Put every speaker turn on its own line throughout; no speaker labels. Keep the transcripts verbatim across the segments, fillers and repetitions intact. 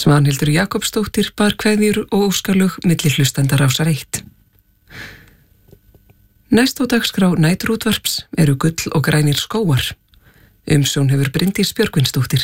Svanhildur Jakobsdóttir bar kveðjur og óskalög milli hlustenda Rásar eitt. Næst á dagskrá næturútvarps eru Gull og grænir skógar. Umsjón hefur Bryndís Björgvinsdóttir.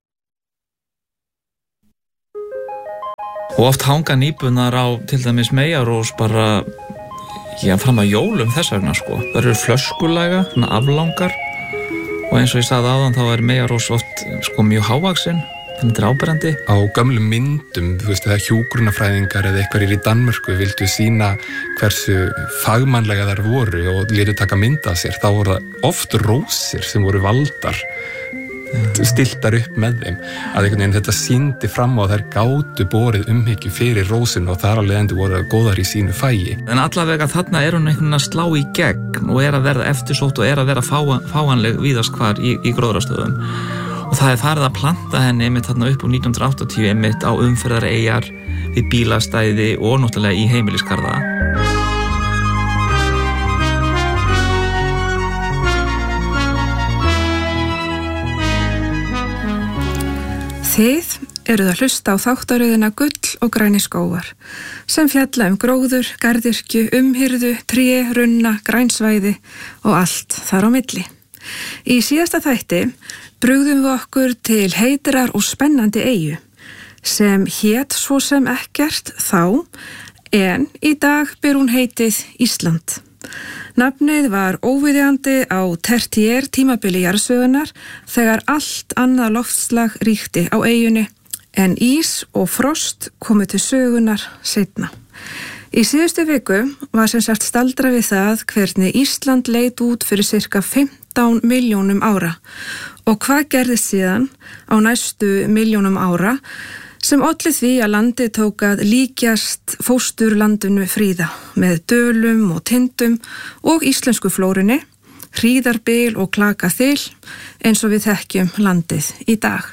Og oft hanga nýbunar á til dæmis Meyjarós bara já, fram að jólum þess vegna sko. Það eru flöskulæga, svona aflangar og eins og ég sagði áðan þá er Meyjarós oft sko mjög hávaxin. Þetta er áberandi.
Á gömlum myndum, þú veist, það hjúkrunarfræðingar eða eitthvað í Danmörku vildu sína hversu fagmannlega þær voru og létu taka mynd af sér. Þá voru það oft rósir sem voru valdar, stiltar upp með þeim. Að einhvern veginn þetta sýndi fram á að þær gátu borið umhyggju fyrir rósinu og þar alveg endur voru góðar í sínu fæi.
En allavega þarna er hún einhvern veginn að slá í gegn og er að verða eftirsótt og er að vera fáa, fáanleg víðast hvar í, í gróðrarstöðum. Og það er farið að planta henni einmitt þarna upp úr nítján hundruð áttatíu einmitt á umferðareyjar, við bílastæði og náttúrulega í heimilisgarða.
Þið eruð að hlusta á þáttaröðina Gull og grænir skógar sem fjalla um gróður, garðyrkju, umhirðu, tré, runna, grænsvæði og allt þar á milli. Í síðasta þætti brugðum við okkur til heitrar og spennandi eyju sem hét svo sem ekkert þá en í dag ber hún heitið Ísland. Nafnið var óviðjandi á tertiér tímabili jarðsögunnar þegar allt annað loftslag ríkti á eyjunni en ís og frost komu til sögunar seinna. Í síðustu viku var sem sagt staldra við það hvernig Ísland leit út fyrir cirka fimmtán milljónum ára og hvað gerðist síðan á næstu milljónum ára sem olli því að landið tók að líkjast fósturlandinu Fríða með dölum og tindum og íslensku flórunni, hríðarbil og klakaþil eins og við þekkjum landið í dag.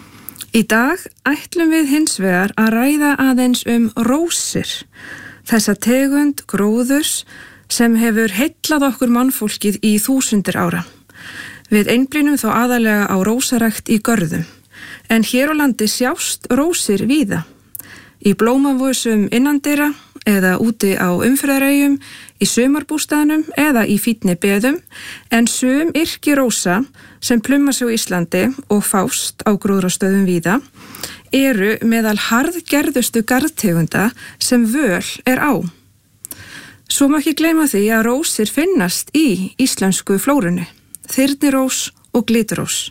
Í dag ætlum við hins vegar að ræða aðeins um rósir, þessa tegund gróðurs sem hefur heillað okkur mannfólkið í þúsundir ára. Við einblínum þó aðalega á rósarækt í görðum, en hér á landi sjást rósir víða. Í blómavösum innandyra eða úti á umferðareyjum, í sumarbústaðnum eða í fínni beðum, en sum yrki rósa sem pluma sig á Íslandi og fást á gróðrastöðum víða, eru meðal harðgerðustu garðtegunda sem völ er á. Svo má ekki gleyma því að rósir finnast í íslensku flórunni, þyrnirós og glitrós.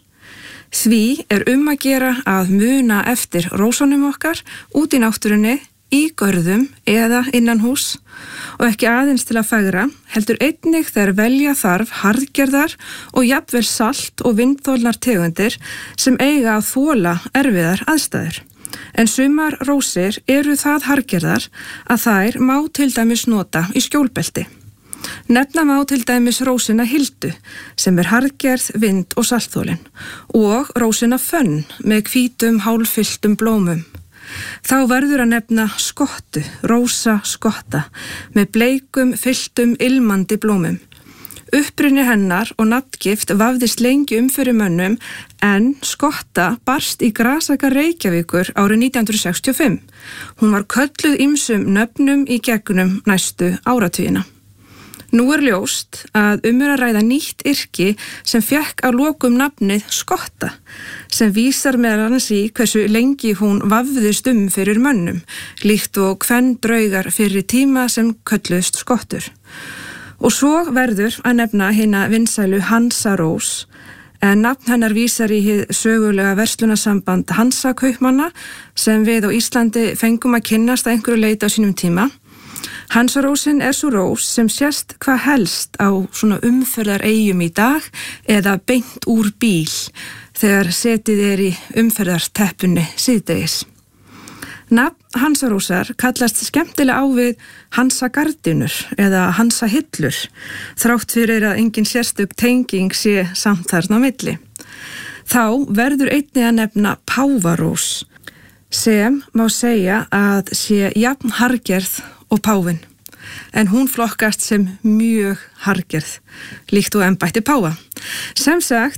Því er um að gera að muna eftir rósunum okkar út í náttúrunni, í görðum eða innan hús og ekki aðeins til að fegra, heldur einnig þegar velja þarf harðgerðar og jafnvel salt og vindþolnar tegundir sem eiga að þola erfiðar aðstæður. En sumar rósir eru það harðgerðar að þær má til dæmis nota í skjólbelti. Nefna má til dæmis rósina Hildu sem er harðgerð, vind og saltþolin og rósina Fönn með hvítum hálffylltum blómum. Þá verður að nefna skottu, rósa skotta með bleikum fylltum ilmandi blómum. Uppruni hennar og nafngift vafðist lengi um fyrir mönnum en skotta barst í grasaka Reykjavíkur árið nítján hundruð sextíu og fimm. Hún var kölluð ýmsum nöfnum í gegnum næstu áratugina. Nú er ljóst að um er að ræða nýtt yrki sem fékk á lokum nafnið skotta, sem vísar meðal annars í hversu lengi hún vafðist um fyrir mönnum, líkt og kvendraugar fyrir tíma sem kölluðust skottur. Og svo verður að nefna hina vinsælu Hansarós, en nafn hennar vísar í hið sögulega verslunasamband Hansakaupmanna sem við á Íslandi fengum að kynnast að einhverju leyti á sínum tíma. Hansarósin er svo rós sem sést hvað helst á svona umferðareyjum í dag eða beint úr bíl þegar setið er í umferðarteppunni síðdegis. Nafn Hansarósar kallast skemmtilega á við Hansagardinur eða Hansahillur, þrátt fyrir að engin sérstök tenging sé samt þarna á milli. Þá verður einnig að nefna páfarós, sem má segja að sé jafn harðgerð og páfinn, en hún flokkast sem mjög harðgerð, líkt og embætti páfa. Sem sagt,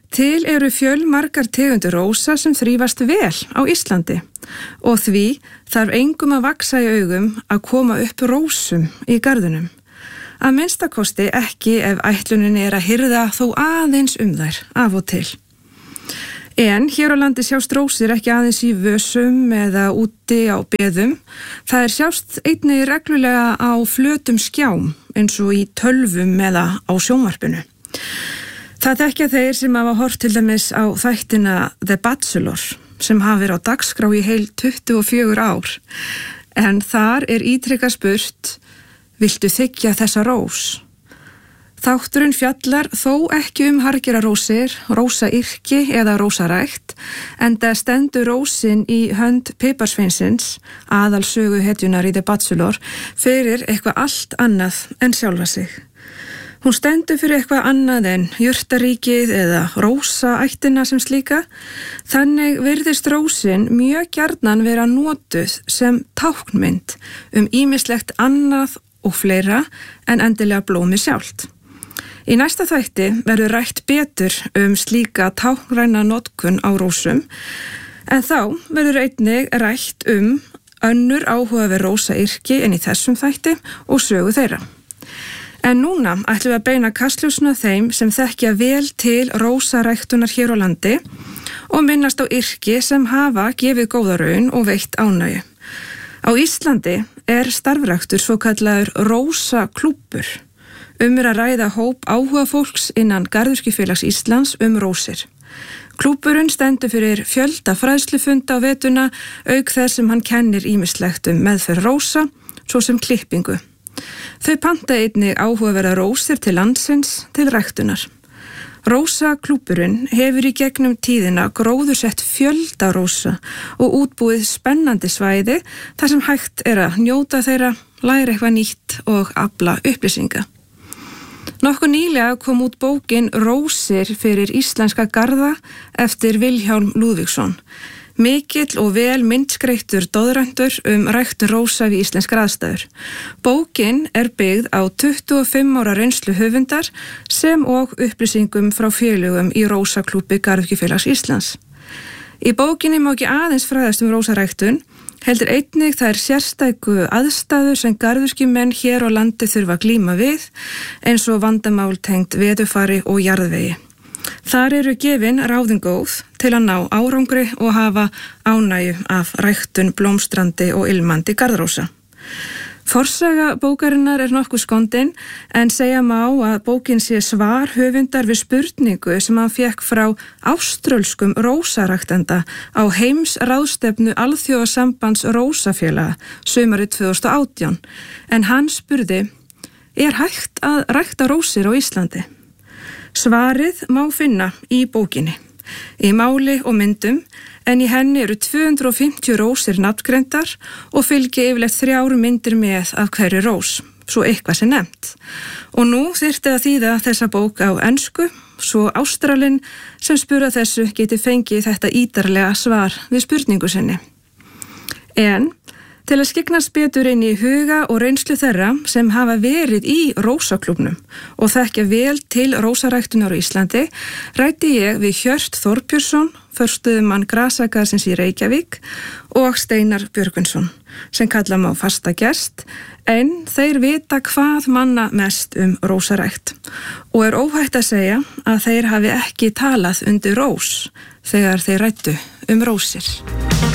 Til eru fjölmargar tegundir rósa sem þrífast vel á Íslandi og því þarf engum að vaksa í augum að koma upp rósum í garðinum. Að minnstakosti ekki ef ætlunin er að hirða þó aðeins um þær af og til. En hér á landi sjást rósir ekki aðeins í vösum eða úti á beðum. Það er sjást einnig reglulega á flötum skjám eins og í tölvum eða á sjónvarpinu. Það þekkja þeir sem hafa hort til dæmis á þættina The Bachelor sem hafa verið á dagskrá í heil tuttugu og fjögur ár. En þar er ítrekað spurt, viltu þiggja þessa rós? Þátturinn fjallar þó ekki um hargerarósir, rósayrki eða rósarækt, enda stendur rósin í hönd piparsveinsins, aðalsöguhetjunar í The Bachelor, fyrir eitthvað allt annað en sjálfa sig. Hún stendur fyrir eitthvað annað en jurtaríkið eða rósaættina sem slíka, þannig virðist rósin mjög gjarnan vera notuð sem táknmynd um ýmislegt annað og fleira en endilega blómi sjálft. Í næsta þætti verður rætt betur um slíka táknræna notkun á rósum, en þá verður einnig rætt um önnur áhugaverð rósayrki en í þessum þætti og sögu þeirra. En núna ætlum við að beina kastljósinu að þeim sem þekkja vel til rósaræktunar hér á landi og minnast á yrki sem hafa gefið góða raun og veitt ánægju. Á Íslandi er starfræktur svokallaður rósaklúbbur. Um er að ræða hóp áhuga fólks innan Garðyrkjufélags Íslands um rósir. Klúbburinn stendur fyrir fjölda fræðslufunda á vetuna auk þess sem hann kennir ýmislegt um meðferð rósa, svo sem klippingu. Þau panta einnig áhugaverða rósir til landsins til ræktunar. Rósaklúbburinn hefur í gegnum tíðina gróðursett fjölda rósa og útbúið spennandi svæði þar sem hægt er að njóta þeirra, læra eitthvað nýtt og afla upplýsinga. Nokkuð nýlega kom út bókin Rósir fyrir íslenska garða eftir Vilhjálm Lúðvíksson. Mikill og vel myndskreittur doðræntur um ræktun rósa við íslenskar aðstæður. Bókin er byggð á tuttugu og fimm ára reynslu höfundar sem og upplýsingum frá félögum í Rósaklúbbi Garðyrkjufélags Íslands. Í bókinni má ekki aðeins fræðast um rósaræktun, heldur einnig þær sérstæku aðstæður sem garðyrkjumenn hér á landi þurfa að glíma við, eins og vandamál tengt veðurfari og jarðvegi. Þar eru gefin ráðin góð til að ná árangri og hafa ánægju af ræktun blómstrandi og ilmandi garðrósa. Forsaga bókarinnar er nokkuð skondin en segja má að bókin sé svar höfundar við spurningu sem hann fékk frá áströlskum rósaræktanda á heimsráðstefnu Alþjóðasambands rósafélaga sumarið tvö þúsund og átján, en hann spurði, er hægt að rækta rósir á Íslandi? Svarið má finna í bókinni, í máli og myndum, en í henni eru tvö hundruð og fimmtíu rósir nafngreindar og fylgja yfirleitt þrjár myndir með af hverju rós, svo eitthvað sem nefnt. Og nú þyrfti að þýða þessa bók á ensku, svo Ástralinn sem spura þessu geti fengið þetta ítarlega svar við spurningu sinni. En til að skyggnast betur inn í huga og reynslu þeirra sem hafa verið í rósaklúbbnum og þekkja vel til rósaræktunar á Íslandi, ræddi ég við Hjört Þorbjörnsson, forstöðumann Grasagarðsins í Reykjavík, og Steinar Björgvinsson, sem kalla má fasta gest, en þeir vita hvað manna mest um rósarækt og er óhætt að segja að þeir hafi ekki talað undir rós þegar þeir ræddu um rósir.